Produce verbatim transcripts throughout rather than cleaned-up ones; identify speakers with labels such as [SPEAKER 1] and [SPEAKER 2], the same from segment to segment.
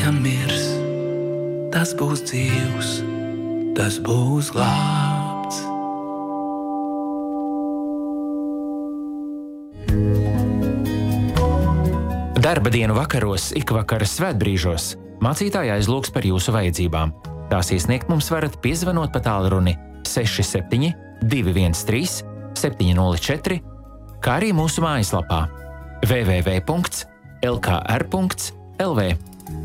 [SPEAKER 1] ja mirs, tas būs dzīvs, tas būs glābts.
[SPEAKER 2] Darba dienu vakaros, ikvakaras svētbrīžos mācītāji aizlūgs par jūsu vajadzībām. Tās iesniegt mums varat piezvanot pa tālruni seši septiņi divi viens trīs septiņi nulle četri, kā arī mūsu mājaslapā w w w punkts l k r punkts l v.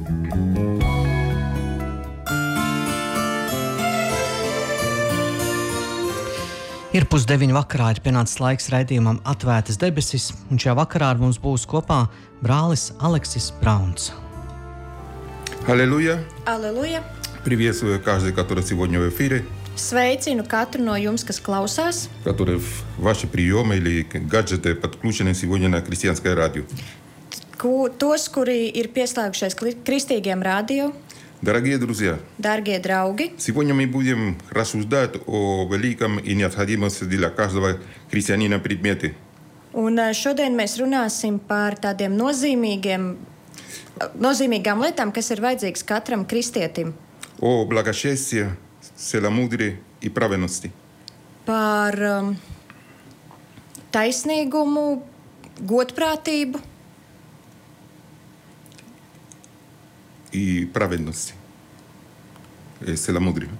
[SPEAKER 3] Ir pusdeviņi vakarā, ir pienācis laiks raidījumam Atvērtas debesis, un šajā vakarā ar mums būs kopā brālis Aleksis Brauns.
[SPEAKER 4] Аллилуйя!
[SPEAKER 5] Аллилуйя!
[SPEAKER 4] Приветствую каждый, который сегодня в эфире.
[SPEAKER 5] Sveicinu katru no jums, kas klausās.
[SPEAKER 4] Которые ваши приемы или гаджеты подключены сегодня на христианское радио.
[SPEAKER 5] Ku, tos, kuri ir pieslēgušies kristīgiem radio.
[SPEAKER 4] Дорогие друзья,
[SPEAKER 5] Dārgie draugi,
[SPEAKER 4] сегодня мы будем рассуждать о великом и необходимости для каждого христианина предмете.
[SPEAKER 5] Un šodien mēs runāsim par tādiem nozīmīgiem, nozīmīgām lietām, kas ir vajadzīgas katram kristietim.
[SPEAKER 4] О благочестии, целомудрии и праведности.
[SPEAKER 5] Par um, taisnīgumu, godprātību
[SPEAKER 4] И праведности. Целомудрие.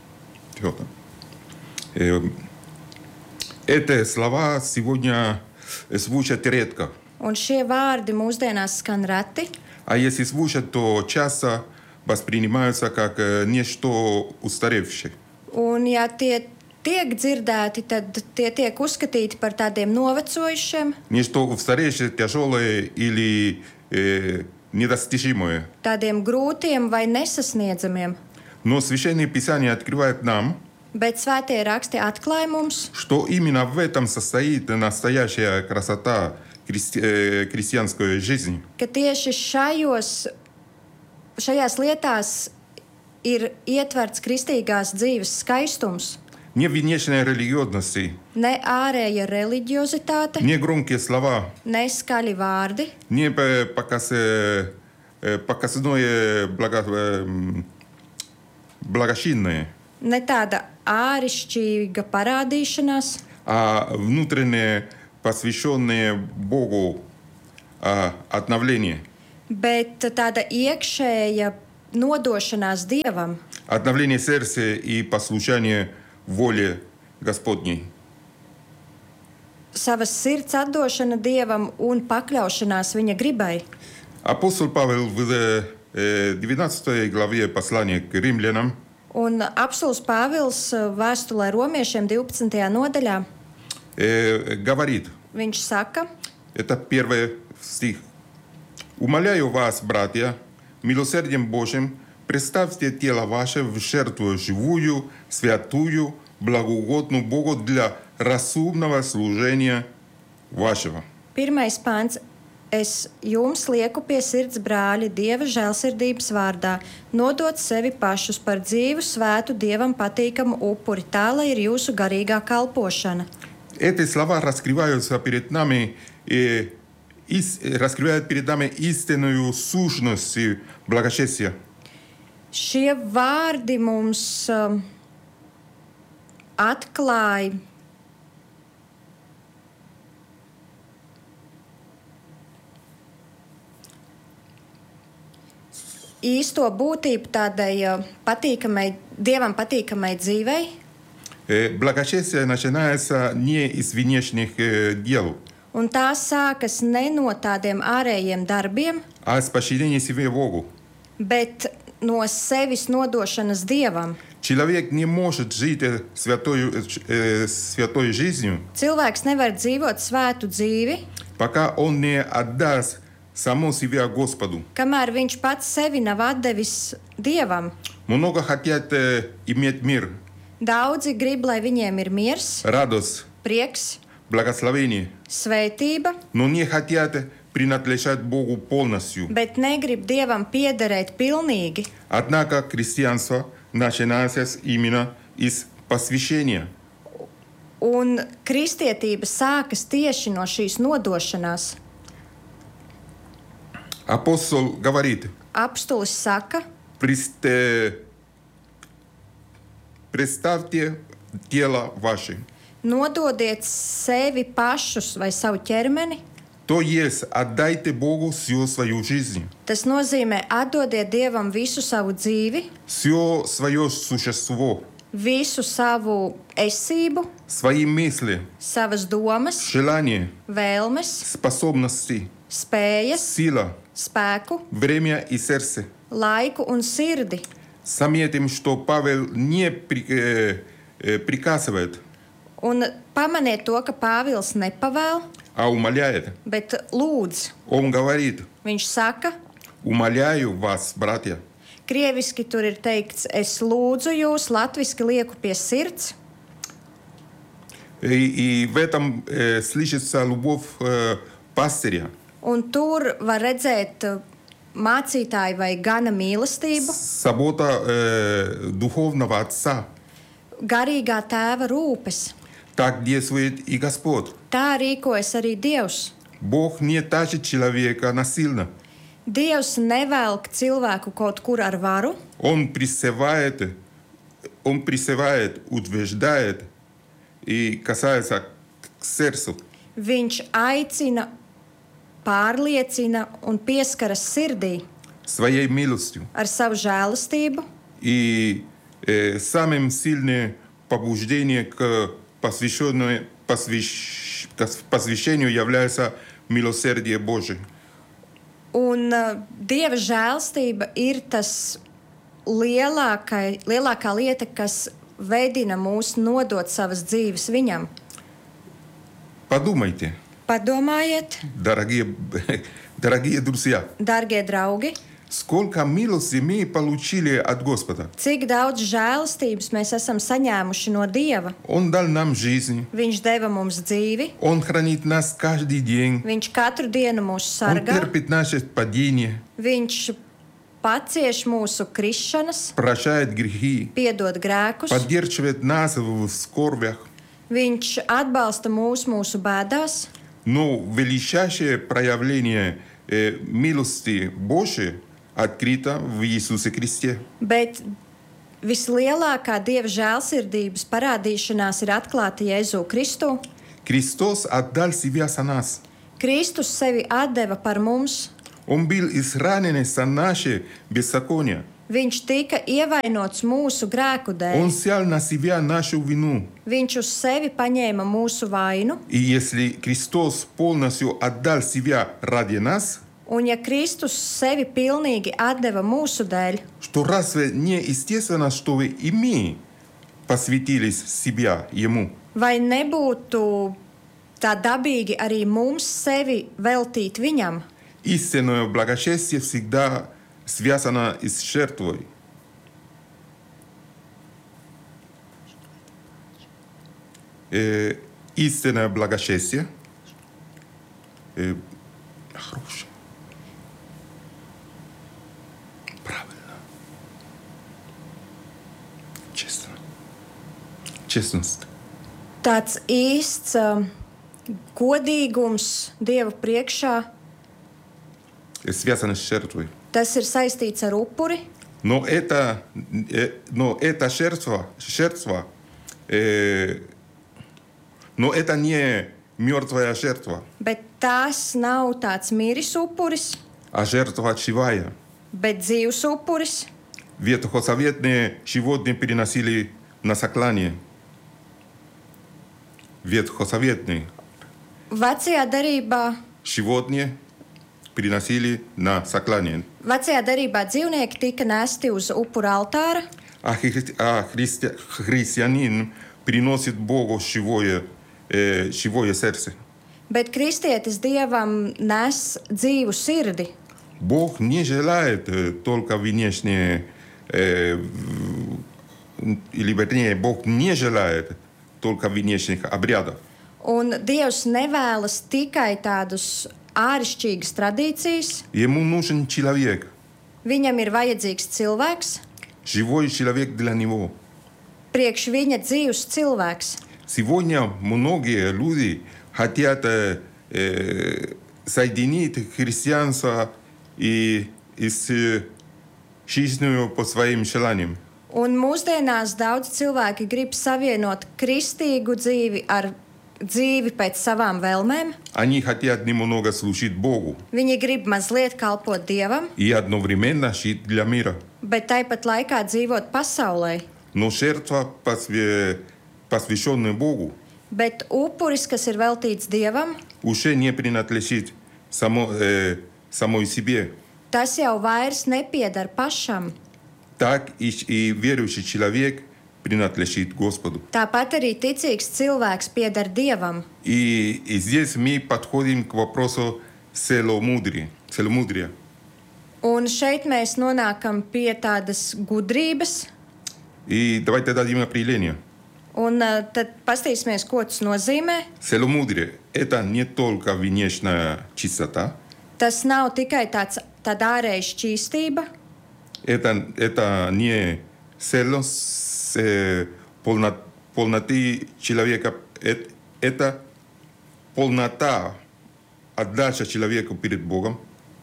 [SPEAKER 4] Эти слова сегодня звучат редко.
[SPEAKER 5] Un šie vārdi mūsdienās skan reti,
[SPEAKER 4] А если звучат, то часто воспринимаются как нечто устаревшее.
[SPEAKER 5] un ja tie tiek dzirdēti, tad tie tiek uzskatīti par tādiem novecojušiem,
[SPEAKER 4] Нечто устаревшее, тяжелое или э, недостижимое.
[SPEAKER 5] tādiem grūtiem vai nesasniedzamiem.
[SPEAKER 4] Но Священное Писание открывает нам,
[SPEAKER 5] Bet svētie raksti atklāja mums,
[SPEAKER 4] что именно в этом состоит настоящая красота христи- э, христианской жизни.
[SPEAKER 5] ka tieši šajos, šajās lietās ir ietverts kristīgās dzīves skaistums.
[SPEAKER 4] Не внешней религиозности,
[SPEAKER 5] Ne ārēja reliģiozitāte,
[SPEAKER 4] не громкие слова,
[SPEAKER 5] ne skaļi vārdi,
[SPEAKER 4] не э, показ, э, э, показное благо, э, благочинное,
[SPEAKER 5] ne tāda ārišķīga parādīšanās,
[SPEAKER 4] а внутреннее, посвященное Богу а, обновление.
[SPEAKER 5] bet tāda iekšēja nodošanās Dievam,
[SPEAKER 4] Обновление сердца и послушание воле Господней.
[SPEAKER 5] savas sirds atdošana Dievam un pakļaušanās viņa gribai.
[SPEAKER 4] Апостол Павел в э, двенадцатой главе послания к римлянам
[SPEAKER 5] Un apstulis Pāvils vēstulē romiešiem divpadsmitajā nodaļā,
[SPEAKER 4] э, говорит,
[SPEAKER 5] viņš saka,
[SPEAKER 4] это первый стих. «Умоляю вас, братья, милосердием Божьим, представьте тело ваше в жертву живую, святую, благоугодную Богу для разумного служения вашего».
[SPEAKER 5] pirmais pāns. Es jums lieku pie sirds, brāļi, Dieva žēlsirdības vārdā, nodot sevi pašus par dzīvu, svētu, Dievam patīkamu upuri, tā, lai ir jūsu garīgā kalpošana.
[SPEAKER 4] Эти слова раскрываются перед нами, э, ис- раскрывают перед нами истинную сущность благочестия.
[SPEAKER 5] Šie vārdi mums um, atklāja īsto būtību tādai uh, patīkamai, Dievam patīkamai dzīvei.
[SPEAKER 4] Э, Благочестие начинается не из внешних э, дел,
[SPEAKER 5] Un tā sākas ne no tādiem ārējiem darbiem,
[SPEAKER 4] а с подчинения себе Богу.
[SPEAKER 5] bet no sevis nodošanas Dievam.
[SPEAKER 4] Человек не может жить э, святой, э, святой жизнью,
[SPEAKER 5] Cilvēks nevar dzīvot svētu dzīvi,
[SPEAKER 4] пока он не отдаст само себя Господу.
[SPEAKER 5] kamēr viņš pats sevi nav atdevis Dievam.
[SPEAKER 4] Много хотят э, иметь мир,
[SPEAKER 5] Daudzi grib, lai viņiem ir miers,
[SPEAKER 4] радость,
[SPEAKER 5] prieks,
[SPEAKER 4] благословение,
[SPEAKER 5] svētība,
[SPEAKER 4] но не хотят принадлежать Богу полностью.
[SPEAKER 5] bet negrib Dievam piederēt pilnīgi.
[SPEAKER 4] Однако христианство начинается именно из посвящения.
[SPEAKER 5] Un kristietība sākas tieši no šīs nodošanās.
[SPEAKER 4] Апостол говорит,
[SPEAKER 5] Apstulis saka,
[SPEAKER 4] Престе- Представьте тело ваше.
[SPEAKER 5] nododiet sevi pašus vai savu ķermeni.
[SPEAKER 4] То есть отдайте Богу всю свою жизнь,
[SPEAKER 5] Tas nozīmē atdodiet Dievam visu savu dzīvi,
[SPEAKER 4] все свое существо,
[SPEAKER 5] visu savu esību,
[SPEAKER 4] свои мысли,
[SPEAKER 5] savas domas,
[SPEAKER 4] желания,
[SPEAKER 5] vēlmes,
[SPEAKER 4] способности,
[SPEAKER 5] spējas,
[SPEAKER 4] сила,
[SPEAKER 5] spēku,
[SPEAKER 4] время и сердце.
[SPEAKER 5] laiku un sirdi.
[SPEAKER 4] Заметим, что Павел не при- э, э, приказывает,
[SPEAKER 5] Un pamaniet to, ka Pāvils nepavēl,
[SPEAKER 4] а умоляет.
[SPEAKER 5] bet lūdz.
[SPEAKER 4] Он говорит:
[SPEAKER 5] Viņš saka,
[SPEAKER 4] умоляю вас, братья,
[SPEAKER 5] krieviski tur ir teikts, es lūdzu jūs, latviski lieku pie sirds.
[SPEAKER 4] и, и в этом э, слышится любовь э, пастыря,
[SPEAKER 5] Un tur var redzēt uh, mācītāju vai gana mīlestību,
[SPEAKER 4] забота э, духовного отца.
[SPEAKER 5] garīgā tēva rūpes.
[SPEAKER 4] Так действует и Господь.
[SPEAKER 5] Tā rīkojas arī Dievs.
[SPEAKER 4] Бог не тащит человека насильно.
[SPEAKER 5] Dievs nevelk cilvēku kaut kur ar varu.
[SPEAKER 4] Он призывает, он призывает, утверждает и касается к сердцу.
[SPEAKER 5] Viņš aicina, pārliecina un pieskaras sirdī
[SPEAKER 4] Своей милостью.
[SPEAKER 5] ar savu žēlastību.
[SPEAKER 4] И э, самым сильным побуждением к посвящению, посвящ- к посвящению является милосердие Божие.
[SPEAKER 5] Un uh, Dieva žēlastība ir tas lielākai, lielākā lieta, kas veidina mūs nodot savas dzīves viņam.
[SPEAKER 4] Подумайте,
[SPEAKER 5] Padomājiet,
[SPEAKER 4] дорогие, дорогие друзья,
[SPEAKER 5] darbie draugi,
[SPEAKER 4] сколько милости мы получили от Господа.
[SPEAKER 5] cik daudz žēlastības mēs esam saņēmuši no Dieva.
[SPEAKER 4] Он дал нам жизнь,
[SPEAKER 5] Viņš deva mums dzīvi,
[SPEAKER 4] Он хранит нас каждый день,
[SPEAKER 5] viņš katru dienu mūs
[SPEAKER 4] Он
[SPEAKER 5] sargā,
[SPEAKER 4] терпит наши падения,
[SPEAKER 5] viņš pacieš mūsu krišanas,
[SPEAKER 4] прощает грехи,
[SPEAKER 5] piedod grēkus,
[SPEAKER 4] поддерживает нас в скорбях.
[SPEAKER 5] viņš atbalsta mūs mūsu bēdās.
[SPEAKER 4] Но величайшее проявление э, милости Божией открыто в Иисусе Христе.
[SPEAKER 5] Bet vislielākā Dieva žēlsirdības parādīšanās ir atklāta Jēzu Kristu.
[SPEAKER 4] Христос отдал себя за нас.
[SPEAKER 5] Kristus sevi atdeva par mums.
[SPEAKER 4] Он был изранен за наши беззакония.
[SPEAKER 5] Viņš tika ievainots mūsu grēku
[SPEAKER 4] Он
[SPEAKER 5] dēļ.
[SPEAKER 4] взял на себя нашу вину.
[SPEAKER 5] Viņš uz sevi paņēma mūsu vainu.
[SPEAKER 4] И если Христос полностью отдал себя ради нас,
[SPEAKER 5] Un ja Kristus sevi pilnīgi atdeva mūsu dēļ,
[SPEAKER 4] что разве не естественно, чтобы и мы посвятились себя Ему?
[SPEAKER 5] vai nebūtu tā dabīgi arī mums sevi veltīt viņam?
[SPEAKER 4] Истинное благочестие всегда связано с жертвой. Э, истинное благочестие э, хорошее. Правильно. Честно. Честность.
[SPEAKER 5] Tāds īsts um, godīgums Dieva priekšā,
[SPEAKER 4] э, Связано с жертвой.
[SPEAKER 5] tas ir saistīts ar upuri.
[SPEAKER 4] Но это, э, но это жертва, жертва э, но это не мертвая жертва,
[SPEAKER 5] Bet tas nav tāds miris upuris,
[SPEAKER 4] а жертва живая.
[SPEAKER 5] bet dzīvs upuris.
[SPEAKER 4] Ветхозаветные животные переносили на заклание. Ветхозаветные
[SPEAKER 5] Vecajā darbā,
[SPEAKER 4] животные переносили на заклание.
[SPEAKER 5] vecajā darbā dzīvnieki tika nesti uz upura altāra,
[SPEAKER 4] А, хри- а христи- христианин приносит Богу живое, э, живое сердце.
[SPEAKER 5] bet kristietis Dievam nes dzīvu sirdi.
[SPEAKER 4] Бог не желает э, только внешние, э, в- или вернее, Бог не желает только внешних обрядов.
[SPEAKER 5] Un Dievs nevēlas tikai tādus āršķirīgas tradīcijas.
[SPEAKER 4] Ему нужен человек,
[SPEAKER 5] Viņam ir vajadzīgs cilvēks,
[SPEAKER 4] живой человек для него.
[SPEAKER 5] priekš viņa dzīves cilvēks.
[SPEAKER 4] Сегодня многие люди хотят э, э, соединить христианство и, и с și iznău по своим желаниям.
[SPEAKER 5] Un mūsdienās daudz cilvēki grib savienot kristīgu dzīvi ar dzīvi pēc savām vēlmēm.
[SPEAKER 4] Они хотят немного служить Богу
[SPEAKER 5] Viņi grib mazliet kalpot Dievam,
[SPEAKER 4] и одновременно жить для мира.
[SPEAKER 5] bet tāpat laikā dzīvot pasaulē.
[SPEAKER 4] Но жертва, посвя- посвященная Богу,
[SPEAKER 5] Bet upuris, kas ir veltīts Dievam,
[SPEAKER 4] уже не принадлежит само, э, самой себе.
[SPEAKER 5] tas jau vairs nepiedar pašam.
[SPEAKER 4] Так и, и верующий человек принадлежит Господу.
[SPEAKER 5] Tāpat arī ticīgs cilvēks piedar Dievam.
[SPEAKER 4] И, и здесь мы подходим к вопросу целомудрия. целомудрия.
[SPEAKER 5] Un šeit mēs nonākam pie tādas gudrības,
[SPEAKER 4] И давайте дадим определение.
[SPEAKER 5] un uh, tad paskatīsimies, ko tas nozīmē.
[SPEAKER 4] Целомудрие – это не только внешняя чистота,
[SPEAKER 5] Tas nav tikai tāds, tāda ārēja šķīstība,
[SPEAKER 4] это, это не целостность э, полно, полноты человека, это, это полнота отдача человеку перед Богом.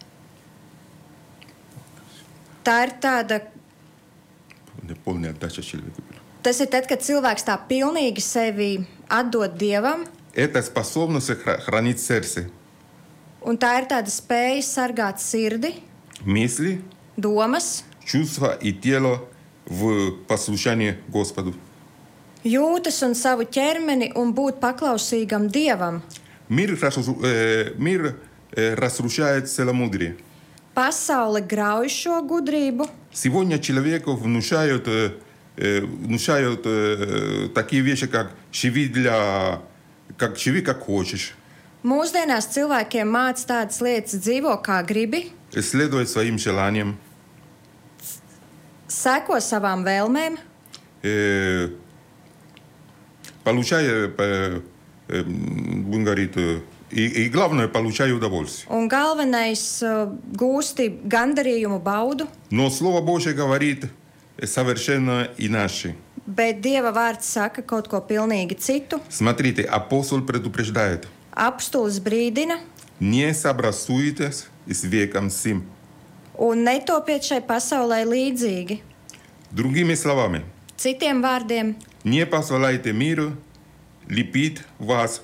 [SPEAKER 5] tā ir tāda,
[SPEAKER 4] Полная отдача человеку.
[SPEAKER 5] tas ir tad, kad cilvēks tā pilnīgi sevi atdod Dievam,
[SPEAKER 4] Это способность хра- хранить сердце,
[SPEAKER 5] un tā ir tāda spēja sargāt sirdi,
[SPEAKER 4] мысли,
[SPEAKER 5] domas,
[SPEAKER 4] чувства и тело в послушании Господу.
[SPEAKER 5] jūtas un savu ķermeni un būt paklausīgam Dievam.
[SPEAKER 4] Мир, разру- э, мир э, разрушает целомудрие.
[SPEAKER 5] Pasaule grauj šo gudrību,
[SPEAKER 4] Сегодня человеку внушают, э, э, внушают э, такие вещи, как «живи, для, как, живи как хочешь»,
[SPEAKER 5] mūsdienās cilvēkiem māca tādas lietas, dzīvo kā gribi,
[SPEAKER 4] следуй своим желаниям.
[SPEAKER 5] seko savām vēlmēm,
[SPEAKER 4] Э, получай, э, э, будем говорить, э, и, и главное, получай удовольствие.
[SPEAKER 5] un galvenais uh, gūsti gandarījumu baudu,
[SPEAKER 4] Но Слово Божье говорит совершенно иначе.
[SPEAKER 5] bet Dieva vārds saka kaut ko pilnīgi citu.
[SPEAKER 4] Смотрите, апостол предупреждает:
[SPEAKER 5] Apostols brīdina
[SPEAKER 4] не сообразуйтесь с веком сим.
[SPEAKER 5] un netopiet šai pasaulē līdzīgi.
[SPEAKER 4] Другими словами,
[SPEAKER 5] Citiem vārdiem,
[SPEAKER 4] не позволяйте миру лепить вас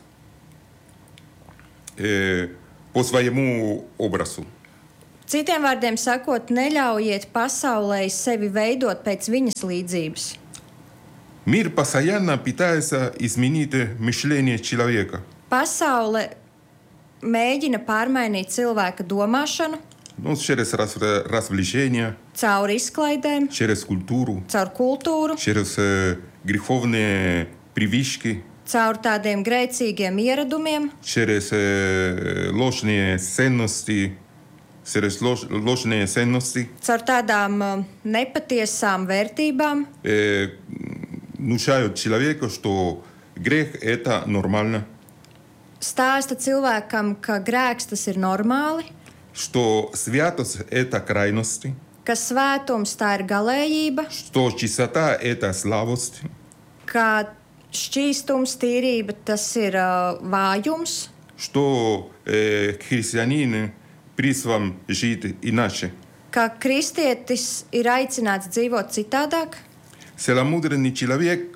[SPEAKER 4] э, по своему образу.
[SPEAKER 5] citiem vārdiem sakot, neļaujiet pasaulē sevi veidot pēc viņas līdzības.
[SPEAKER 4] Мир постоянно пытается изменить мышление человека.
[SPEAKER 5] Pasaule mēģina pārmainīt cilvēka domāšanu
[SPEAKER 4] Ну, через раз- развлечения,
[SPEAKER 5] caur izklaidēm,
[SPEAKER 4] через культуру,
[SPEAKER 5] caur kultūru,
[SPEAKER 4] через э, греховные привычки,
[SPEAKER 5] caur tādiem grēcīgiem ieradumiem,
[SPEAKER 4] через э, ложные ценности, через лож- ложные ценности.
[SPEAKER 5] caur tādām uh, nepatiesām vērtībām,
[SPEAKER 4] Э, внушают человеку, что грех – это нормально,
[SPEAKER 5] stāsta cilvēkam, ka grēks tas ir normāli,
[SPEAKER 4] что святость – это крайности,
[SPEAKER 5] ka svētums tā ir galējība,
[SPEAKER 4] что чистота – это слабость,
[SPEAKER 5] ka šķīstums, tīrība tas ir uh, vājums,
[SPEAKER 4] что э, христианин призван жить иначе.
[SPEAKER 5] ka kristietis ir aicināts dzīvot citādāk,
[SPEAKER 4] Целомудренный человек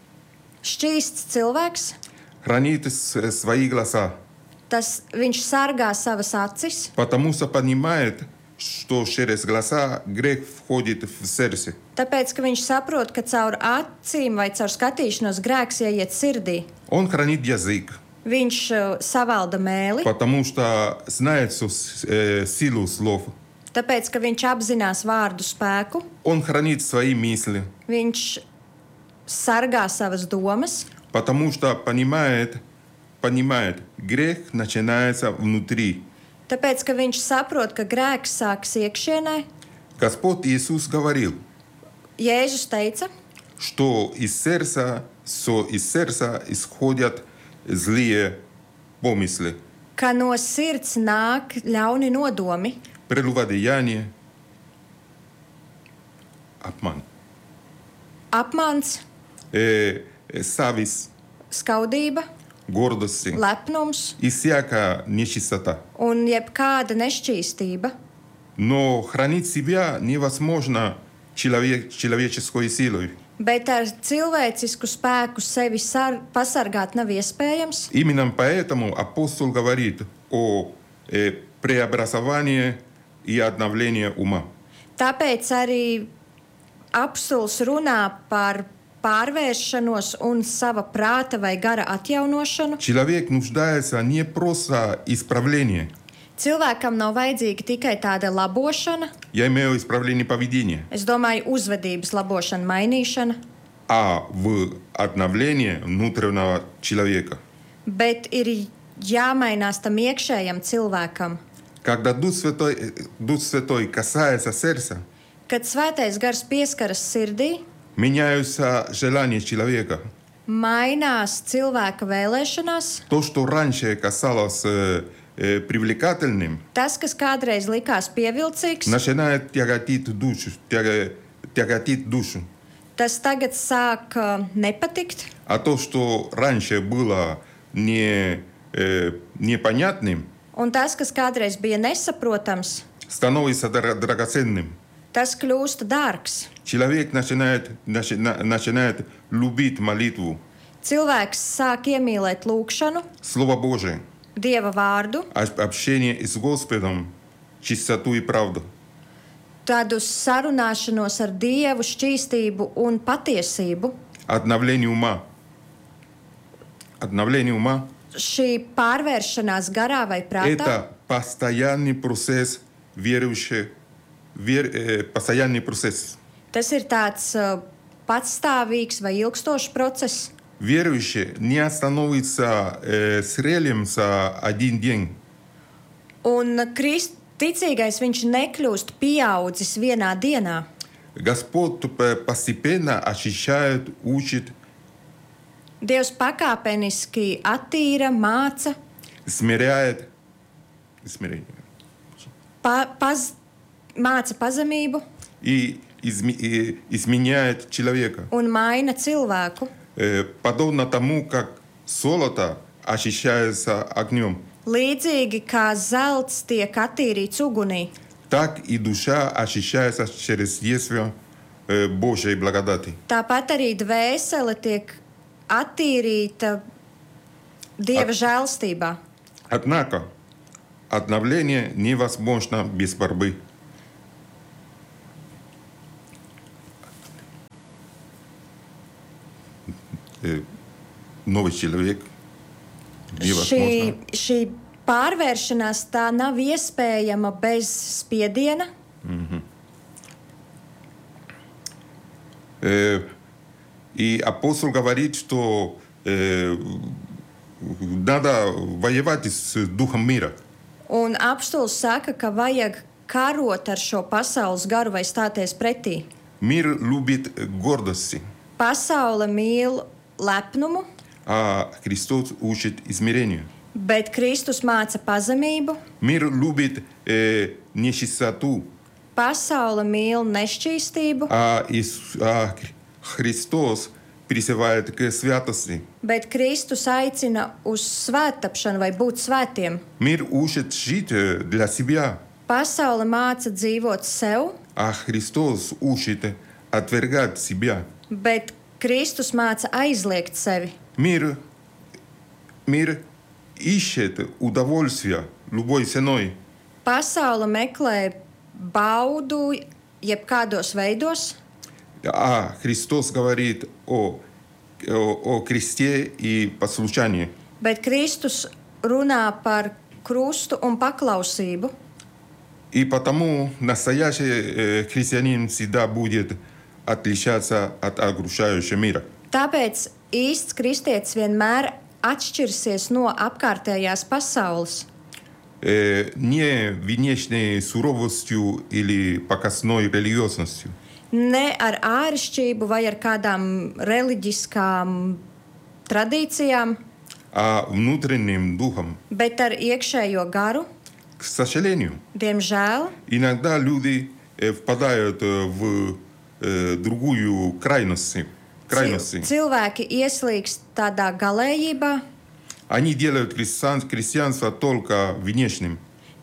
[SPEAKER 5] šķīsts cilvēks,
[SPEAKER 4] хранит с- свои глаза,
[SPEAKER 5] tas viņš sargā savas acis,
[SPEAKER 4] потому что понимает, что через глаза грех входит в сердце.
[SPEAKER 5] tāpēc, ka viņš saprot, ka caur acīm vai caur skatīšanos grēks ieiet sirdī.
[SPEAKER 4] Он хранит язык,
[SPEAKER 5] Viņš uh, savalda mēli,
[SPEAKER 4] потому что знает всю с- э, силу слов.
[SPEAKER 5] tāpēc, ka viņš apzinās vārdu spēku,
[SPEAKER 4] Он хранит свои мысли,
[SPEAKER 5] viņš sargā savas domas,
[SPEAKER 4] потому что понимает, понимает, грех начинается внутри.
[SPEAKER 5] tāpēc, ka viņš saprot, ka grēks sākas iekšienē.
[SPEAKER 4] Господь Иисус говорил,
[SPEAKER 5] Jēzus teica,
[SPEAKER 4] что из сердца, что из сердца исходят злые помыслы,
[SPEAKER 5] ka no sirds nāk ļauni nodomi,
[SPEAKER 4] прелюбодеяние, обман,
[SPEAKER 5] apmāns,
[SPEAKER 4] э, э, зависть,
[SPEAKER 5] skaudība,
[SPEAKER 4] гордость
[SPEAKER 5] lepnums
[SPEAKER 4] и всякая нечистота.
[SPEAKER 5] un jebkāda nešķīstība.
[SPEAKER 4] Но хранить себя невозможно человек, человеческой силой.
[SPEAKER 5] Bet ar cilvēcisku spēku sevi sar, pasargāt nav iespējams.
[SPEAKER 4] Именно поэтому апостол говорит о э, преобразовании и обновлении ума.
[SPEAKER 5] Tāpēc arī apustulis runā par pārvēršanos un sava prāta vai gara atjaunošanu.
[SPEAKER 4] Человек нуждается не просто исправление.
[SPEAKER 5] Cilvēkam nav vajadzīga tikai tāda labošana,
[SPEAKER 4] Я имею исправление поведения.
[SPEAKER 5] es domāju, uzvedības labošana, mainīšana,
[SPEAKER 4] А в обновлении внутреннего человека.
[SPEAKER 5] bet ir jāmainās tam iekšējam cilvēkam.
[SPEAKER 4] Когда Дух Святой, Дух Святой касается сердца,
[SPEAKER 5] Kad svētais gars pieskaras sirdī,
[SPEAKER 4] меняются желания человека.
[SPEAKER 5] mainās cilvēka vēlēšanās.
[SPEAKER 4] То, что раньше казалось э, э, привлекательным,
[SPEAKER 5] Tas, kas kādreiz likās pievilcīgs,
[SPEAKER 4] начинает тяготить душу, тяга- тяготить душу.
[SPEAKER 5] tas tagad sāk uh, nepatikt.
[SPEAKER 4] А то, что раньше было не, э, непонятным,
[SPEAKER 5] Un tas, kas kādreiz bija nesaprotams,
[SPEAKER 4] становится дор- драгоценным.
[SPEAKER 5] tas kļūst dārgs.
[SPEAKER 4] Человек начинает, начи- на- начинает любить молитву,
[SPEAKER 5] Cilvēks sāk iemīlēt lūgšanu,
[SPEAKER 4] Слово Божие,
[SPEAKER 5] Dieva vārdu,
[SPEAKER 4] об- общение с Господом, чистоту и правду.
[SPEAKER 5] tādu sarunāšanos ar Dievu, šķīstību un patiesību.
[SPEAKER 4] Обновление ума. Обновление ума
[SPEAKER 5] Šī pārvēršanās garā vai
[SPEAKER 4] –
[SPEAKER 5] prātā,
[SPEAKER 4] это постоянный процесс верующих, вер- э, постоянный процесс.
[SPEAKER 5] tas ir tāds uh, patstāvīgs vai ilgstošs process.
[SPEAKER 4] Верующий не остановится э, с релем за один день.
[SPEAKER 5] Un krist, ticīgais viņš nekļūst pieaudzis vienā dienā.
[SPEAKER 4] Господь э, постепенно очищает, учит,
[SPEAKER 5] Dievs pakāpeniski attīra, māca,
[SPEAKER 4] смиряет. Смирение.
[SPEAKER 5] pa, paz, māca pazemību
[SPEAKER 4] И, изме- и изменяет человека.
[SPEAKER 5] un maina cilvēku.
[SPEAKER 4] Э, подобно тому, как золото очищается огнем,
[SPEAKER 5] Līdzīgi kā zelts tiek attīrīts ugunī,
[SPEAKER 4] так и душа очищается через действие э, Божьей благодати.
[SPEAKER 5] tāpat arī dvēsele tiek attīrīta Dieva žēlstībā.
[SPEAKER 4] Однако обновление невозможно без борьбы. Э, Новый человек
[SPEAKER 5] Šī,
[SPEAKER 4] невозможно.
[SPEAKER 5] šī pārvēršanās tā nav iespējama bez spiediena.
[SPEAKER 4] Э, И апостол говорит, что э, надо воевать с духом мира.
[SPEAKER 5] Un apstulis saka, ka vajag karot ar šo pasaules garu vai stāties pretī.
[SPEAKER 4] Мир любит гордости,
[SPEAKER 5] Pasaule mīl lepnumu,
[SPEAKER 4] а Христос учит измерению.
[SPEAKER 5] bet Kristus māca pazemību.
[SPEAKER 4] Мир любит э, нечистоту,
[SPEAKER 5] Pasaule mīl nešķīstību,
[SPEAKER 4] а, Ис- а Христос призывает к святости.
[SPEAKER 5] bet Kristus aicina uz svētapšanu vai būt svētiem.
[SPEAKER 4] Мир учит жить э, для себя,
[SPEAKER 5] Pasaule māca dzīvot sev,
[SPEAKER 4] а Христос учит отвергать себя.
[SPEAKER 5] bet Kristus māca aizliegt sevi.
[SPEAKER 4] Мир, мир ищет удовольствия любой ценой,
[SPEAKER 5] Pasaule meklē baudu jebkādos veidos,
[SPEAKER 4] а Христос говорит о, о, о кресте и послушании.
[SPEAKER 5] bet Kristus runā par krustu un paklausību.
[SPEAKER 4] И потому настоящий э, христианин всегда будет отличаться от окружающего мира.
[SPEAKER 5] Tāpēc īsts kristietis vienmēr atšķirsies no apkārtējās pasaules.
[SPEAKER 4] Э, не внешней суровостью или показной религиозностью,
[SPEAKER 5] Ne ar āršķirību vai ar kādām reliģiskām tradīcijām,
[SPEAKER 4] а внутренним духом.
[SPEAKER 5] bet ar iekšējo garu.
[SPEAKER 4] К сожалению,
[SPEAKER 5] Diemžēl
[SPEAKER 4] иногда люди э, впадают э, в э, другую крайность. крайности.
[SPEAKER 5] cilvēki ieslīgst tādā galējībā.
[SPEAKER 4] Они делают христиан- христианство только внешним.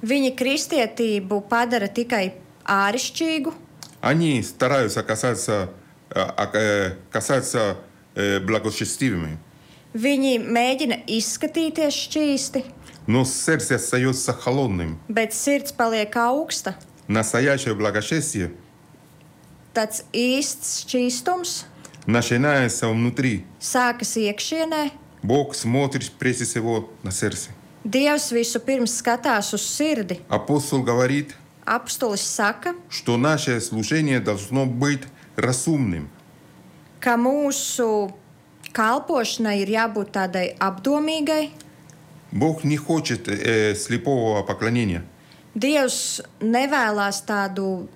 [SPEAKER 5] Viņi kristietību padara tikai āršķirīgu.
[SPEAKER 4] Они стараются касаться, а, э, касаться э, благочестивыми,
[SPEAKER 5] Viņi mēģina izskatīties šķīsti,
[SPEAKER 4] но сердце остается холодным.
[SPEAKER 5] bet sirds paliek augsta.
[SPEAKER 4] Настоящее благочестие
[SPEAKER 5] Tāds īsts šķīstums
[SPEAKER 4] начинается внутри.
[SPEAKER 5] sākas iekšienē.
[SPEAKER 4] Бог смотрит прежде всего на сердце.
[SPEAKER 5] Dievs visu pirms skatās uz sirdi.
[SPEAKER 4] Апостол говорит,
[SPEAKER 5] Apostolis saka,
[SPEAKER 4] что наше служение должно быть разумным.
[SPEAKER 5] ka mūsu kalpošanai ir jābūt tādai apdomīgai.
[SPEAKER 4] Бог не хочет э, слепого поклонения.
[SPEAKER 5] Dievs nevēlas tādu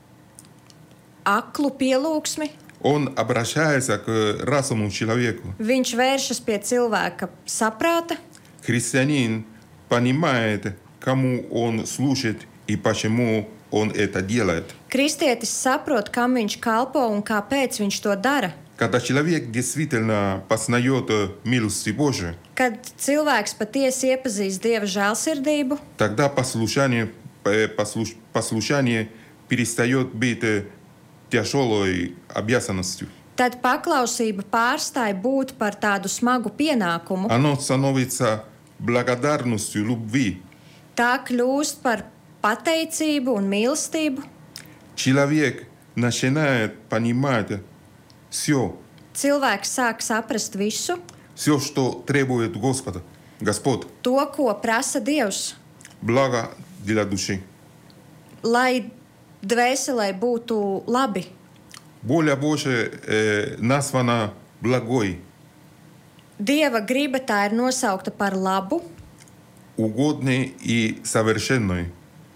[SPEAKER 5] aklu pielūgsmi.
[SPEAKER 4] Он обращается к разуму человеку.
[SPEAKER 5] Viņš vēršas pie cilvēka saprāta.
[SPEAKER 4] Христианин понимает, кому он служит и почему он это делает.
[SPEAKER 5] Kristietis saprot, kam viņš kalpo un kāpēc viņš to dara.
[SPEAKER 4] Когда человек действительно познает милость Божию,
[SPEAKER 5] Kad cilvēks patiesi iepazīst Dieva žēlsirdību,
[SPEAKER 4] тогда послушание, э, послуш- послушание перестает быть э, тяжелой обязанностью.
[SPEAKER 5] tad paklausība pārstāja būt par tādu smagu pienākumu.
[SPEAKER 4] Оно становится благодарностью любви.
[SPEAKER 5] Tā kļūst par pateicību un mīlestību.
[SPEAKER 4] Человек начинает понимать все,
[SPEAKER 5] Cilvēks sāk saprast visu,
[SPEAKER 4] все, что требует Господа, Господь,
[SPEAKER 5] to, ko prasa Dievs,
[SPEAKER 4] благо для души.
[SPEAKER 5] lai dvēselē būtu labi.
[SPEAKER 4] Воля Божия э, названа благой,
[SPEAKER 5] Dieva griba tā ir nosaukta par labu,
[SPEAKER 4] угодной и совершенной.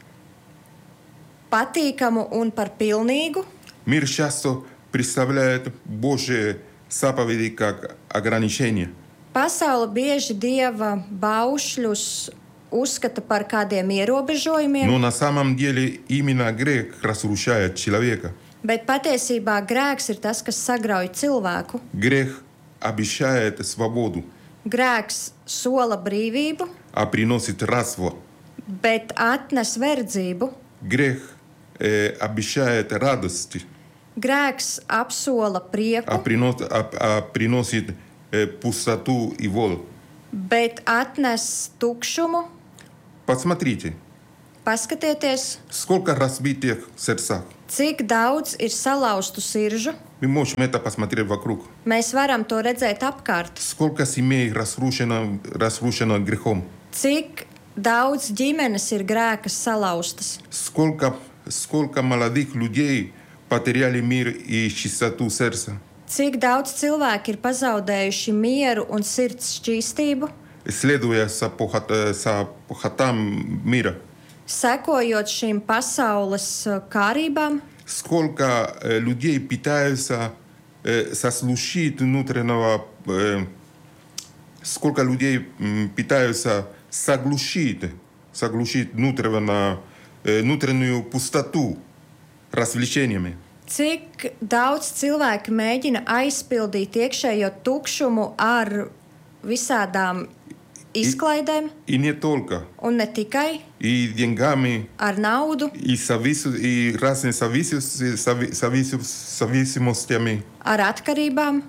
[SPEAKER 5] patīkamu un par pilnīgu.
[SPEAKER 4] Мир часто представляет Божьи заповеди как ограничения.
[SPEAKER 5] Pasaule bieži Dieva baušļus uzskata par kādiem ierobežojumiem,
[SPEAKER 4] Но на самом деле именно грех разрушает человека.
[SPEAKER 5] bet patiesībā grēks ir tas, kas sagrauj cilvēku.
[SPEAKER 4] Грех обещает свободу,
[SPEAKER 5] Grēks sola brīvību,
[SPEAKER 4] а приносит развод.
[SPEAKER 5] bet atnes verdzību.
[SPEAKER 4] Грех э, обещает радость,
[SPEAKER 5] Grēks apsola
[SPEAKER 4] а,
[SPEAKER 5] prieku,
[SPEAKER 4] принос, а, а приносит э, пустоту и волю.
[SPEAKER 5] bet atnes tukšumu.
[SPEAKER 4] Посмотрите,
[SPEAKER 5] Paskatieties,
[SPEAKER 4] сколько разбитых сердцах.
[SPEAKER 5] cik daudz ir salauztu siržu.
[SPEAKER 4] Мы можем это посмотреть вокруг.
[SPEAKER 5] Mēs varam to redzēt apkārt.
[SPEAKER 4] Сколько семей разрушено, разрушено грехом.
[SPEAKER 5] Cik daudz ģimenes ir grēkas salauztas.
[SPEAKER 4] Сколько, сколько молодых людей потеряли мир и чистоту сердца.
[SPEAKER 5] Cik daudz cilvēku ir pazaudējuši mieru un sirds šķīstību,
[SPEAKER 4] Следуя за похот- за похотам мира.
[SPEAKER 5] sekojot šīm pasaules uh, kārībām.
[SPEAKER 4] Сколько э, людей пытаются э, заслужить внутреннего... э, сколько людей м, пытаются заглушить, заглушить внутренно, э, внутреннюю пустоту развлечениями.
[SPEAKER 5] Cik daudz cilvēku mēģina aizpildīt iekšējo tukšumu ar visādām izklaidēm,
[SPEAKER 4] И не только.
[SPEAKER 5] un ne tikai
[SPEAKER 4] И деньгами,
[SPEAKER 5] ar naudu,
[SPEAKER 4] и, завис... и разными зависимостями, зави- зависим- зависимостями.
[SPEAKER 5] ar atkarībām,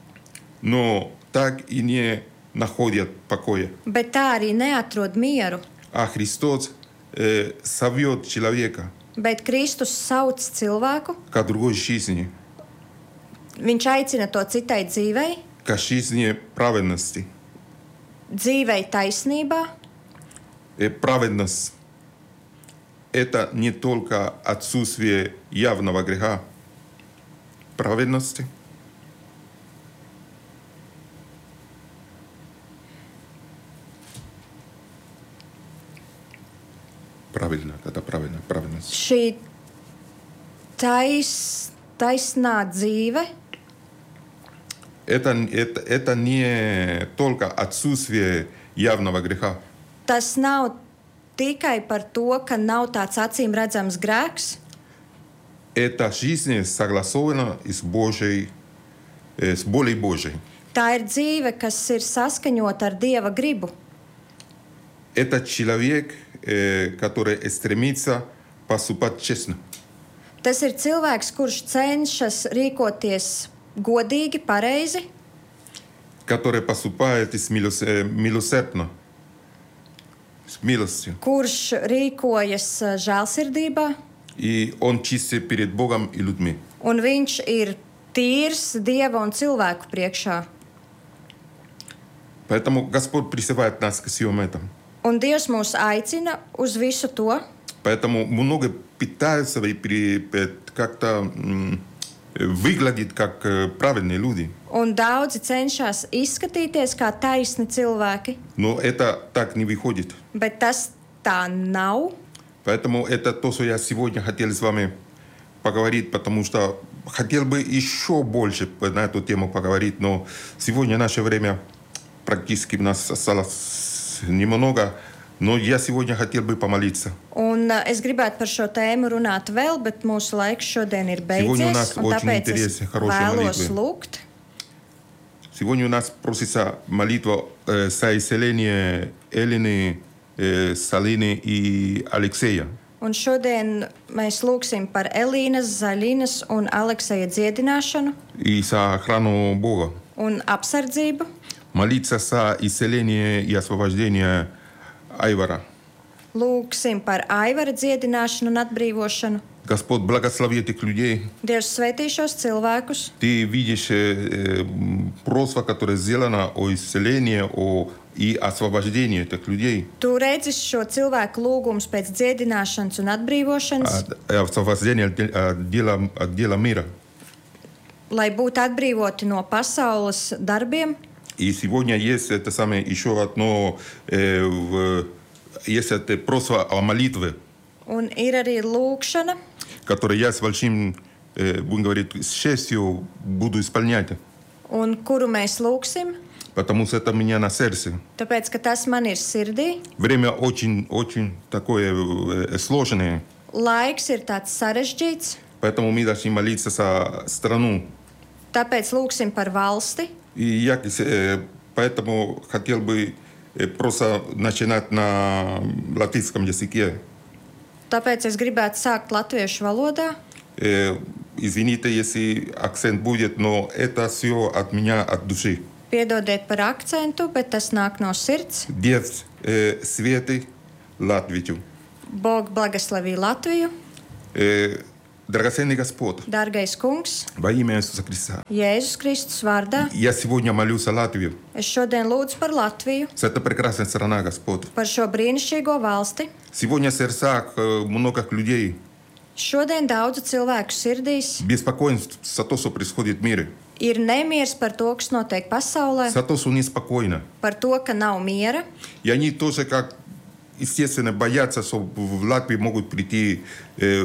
[SPEAKER 4] Но так и не находят покоя.
[SPEAKER 5] bet tā arī neatrod mieru.
[SPEAKER 4] А Христос э, зовет человека
[SPEAKER 5] Bet Kristus sauc cilvēku,
[SPEAKER 4] к другой жизни,
[SPEAKER 5] viņš aicina to citai dzīvei,
[SPEAKER 4] к жизни праведности.
[SPEAKER 5] dzīvei taisnībā.
[SPEAKER 4] Э, праведность – это не только отсутствие явного греха. Праведность правильно, это правильно, праведность.
[SPEAKER 5] Šī tais, taisnā dzīve
[SPEAKER 4] Это, это, это не только отсутствие явного греха.
[SPEAKER 5] tas nav tikai par to, ka nav tāds acīm redzams grēks,
[SPEAKER 4] Эта жизнь согласована с Божьей, э, с волей Божьей.
[SPEAKER 5] tā ir dzīve, kas ir saskaņota ar Dieva gribu.
[SPEAKER 4] Этот человек э, который стремится поступать честно.
[SPEAKER 5] Tas ir cilvēks, kurš cenšas rīkoties godīgi, pareizi,
[SPEAKER 4] Который поступает с милос- э, милосердно, с милостью.
[SPEAKER 5] kurš rīkojas ā, žēlsirdībā,
[SPEAKER 4] И он чист перед Богом и людьми.
[SPEAKER 5] un viņš ir tīrs Dieva un cilvēku priekšā.
[SPEAKER 4] Поэтому Господь призывает нас к всему этому.
[SPEAKER 5] Un Dievs mūs aicina uz visu to,
[SPEAKER 4] Поэтому много пытаются и при- э, как-то м, выглядеть как э, правильные люди.
[SPEAKER 5] un daudzi cenšas izskatīties kā taisni cilvēki,
[SPEAKER 4] Но это так не выходит.
[SPEAKER 5] bet tas tā nav.
[SPEAKER 4] Поэтому это то, что я сегодня хотел с вами поговорить, потому что хотел бы еще больше на эту тему поговорить, но сегодня наше время практически у нас осталось немного, но я сегодня хотел бы помолиться.
[SPEAKER 5] Un ā, es gribētu par šo tēmu runāt vēl, bet mūsu laiks šodien ir
[SPEAKER 4] Сегодня у
[SPEAKER 5] beidzies.
[SPEAKER 4] нас
[SPEAKER 5] un
[SPEAKER 4] очень
[SPEAKER 5] Tāpēc es
[SPEAKER 4] интересная, хорошая
[SPEAKER 5] vēlos
[SPEAKER 4] молитва.
[SPEAKER 5] lūgt,
[SPEAKER 4] Сегодня у нас просится молитва э, за исцеление Эллины, э, Салины и Алексея.
[SPEAKER 5] un šodien mēs lūgsim par Elīnas, Zaļinas un Alekseja dziedināšanu
[SPEAKER 4] И за охрану Бога.
[SPEAKER 5] un apsardzību.
[SPEAKER 4] Молиться за исцеление и освобождение Айвара.
[SPEAKER 5] Lūgsim par Aivara dziedināšanu un atbrīvošanu.
[SPEAKER 4] Господь, благослови этих людей.
[SPEAKER 5] Dievs svētī šos cilvēkus.
[SPEAKER 4] Ты видишь э, м, просьба, которая сделана о исцелении о, и освобождении этих людей.
[SPEAKER 5] Tu redzi šo cilvēku lūgumus pēc dziedināšanas un atbrīvošanas,
[SPEAKER 4] От, э, освобождения от, де- от дела, от дела мира.
[SPEAKER 5] lai būtu atbrīvoti no pasaules darbiem.
[SPEAKER 4] И сегодня есть это самое еще одно, э, в, есть это просьба о молитве,
[SPEAKER 5] Un ir arī lūkšana,
[SPEAKER 4] которую я с большим, э, будем говорить, с честью буду исполнять.
[SPEAKER 5] un kuru mēs lūgsim,
[SPEAKER 4] Потому что это у меня на сердце.
[SPEAKER 5] tāpēc ka tas man ir sirdī.
[SPEAKER 4] Время очень, очень такое э, сложное.
[SPEAKER 5] Laiks ir tāds sarežģīts,
[SPEAKER 4] Поэтому мы должны молиться за страну.
[SPEAKER 5] tāpēc lūgsim par valsti.
[SPEAKER 4] И я э, поэтому хотел бы э, просто начинать на латинском языке.
[SPEAKER 5] Tāpēc es gribētu sākt latviešu valodā.
[SPEAKER 4] Э, извините, если акцент будет, но это все от меня, от души.
[SPEAKER 5] Piedodiet par akcentu, bet tas nāk no sirds.
[SPEAKER 4] Dievs э, svētī Latviju.
[SPEAKER 5] Bog благослови Latviju,
[SPEAKER 4] Э, Драгоценный Господь,
[SPEAKER 5] dārgais kungs,
[SPEAKER 4] во имя Иисуса Христа,
[SPEAKER 5] Jēzus Kristus vārdā.
[SPEAKER 4] я сегодня молюсь за Латвию.
[SPEAKER 5] Es šodien lūdzu par Latviju,
[SPEAKER 4] За это прекрасная страна, Господь.
[SPEAKER 5] par šo brīnišķīgo valsti.
[SPEAKER 4] Сегодня в сердцах э, много людей
[SPEAKER 5] Šodien daudzu cilvēku sirdīs
[SPEAKER 4] беспокоен за то, что происходит в мире.
[SPEAKER 5] ir nemieris par to, kas notiek pasaulē,
[SPEAKER 4] За то, что неспокойно.
[SPEAKER 5] par to, ka nav miera.
[SPEAKER 4] И они тоже, как естественно, боятся, что в Латвии могут прийти э,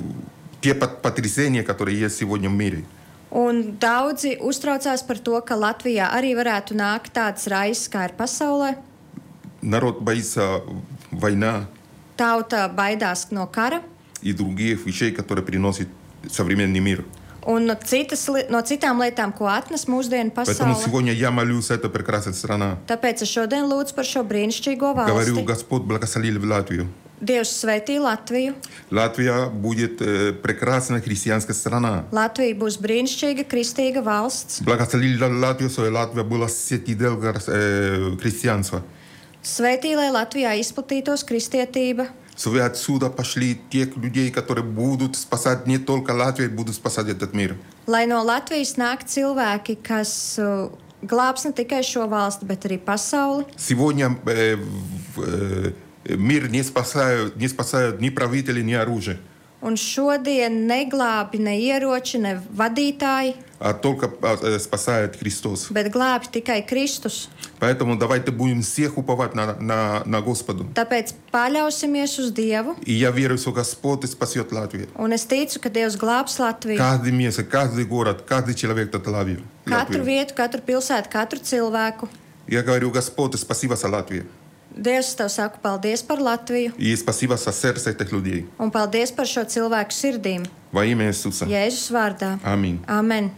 [SPEAKER 4] те пот- потрясения, которые есть сегодня в мире.
[SPEAKER 5] Un daudzi uztraucās par to, ka Latvijā arī varētu nākt tāds raizes, kā ir pasaulē.
[SPEAKER 4] Народ боится война
[SPEAKER 5] Tauta baidās no kara
[SPEAKER 4] и других вещей, которые приносит современный мир.
[SPEAKER 5] un no, citas, li- no citām lietām, ko atnes mūsdienu
[SPEAKER 4] Поэтому
[SPEAKER 5] pasaule.
[SPEAKER 4] сегодня я молюсь за эту прекрасную страну.
[SPEAKER 5] Tāpēc es šodien lūdzu par šo brīnišķīgo
[SPEAKER 4] Говорю,
[SPEAKER 5] valsti.
[SPEAKER 4] Господь благослови Латвию.
[SPEAKER 5] Dievs svētī Latviju.
[SPEAKER 4] Латвия будет э, прекрасная христианская страна.
[SPEAKER 5] Latvija būs brīnišķīga, kristīga valsts.
[SPEAKER 4] Благослови Латвию, чтобы Латвия была сетидел э, христианства.
[SPEAKER 5] Svētī, lai Latvijā izplatītos kristietība,
[SPEAKER 4] Чтобы отсюда пошли тех людей, которые будут спасать не только Латвию, будут спасать этот мир.
[SPEAKER 5] lai no Latvijas nāk cilvēki, kas uh, glābs ne tikai šo valsti, bet arī pasauli.
[SPEAKER 4] Сегодня э, в- э, мир не спасают, не спасают ни правители, ни оружие,
[SPEAKER 5] Un šodien neglābi ne ieroči, ne vadītāji,
[SPEAKER 4] а только э, спасает Христос.
[SPEAKER 5] bet glābi tikai Kristus.
[SPEAKER 4] Поэтому давайте будем всех уповать на, на, на Господу.
[SPEAKER 5] Tāpēc paļausimies uz Dievu,
[SPEAKER 4] И я верю, что Господь спасет Латвию.
[SPEAKER 5] un es ticu, ka Dievs glābs Latviju.
[SPEAKER 4] Каждый месяц, каждый город, каждый человек от Латвии.
[SPEAKER 5] Katru vietu, katru pilsētu, katru cilvēku.
[SPEAKER 4] Я говорю, Господь, спасибо за Латвию.
[SPEAKER 5] Dievs, tev saku paldies par Latviju,
[SPEAKER 4] И спасибо за сердце этих людей.
[SPEAKER 5] un paldies par šo cilvēku sirdīm.
[SPEAKER 4] Во имя Иисуса.
[SPEAKER 5] Jēzus vārdā.
[SPEAKER 4] Аминь.
[SPEAKER 5] Amen.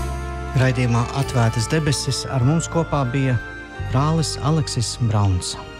[SPEAKER 3] Raidījumā Atvērtas debesis ar mums kopā bija brālis Aleksis Brauns.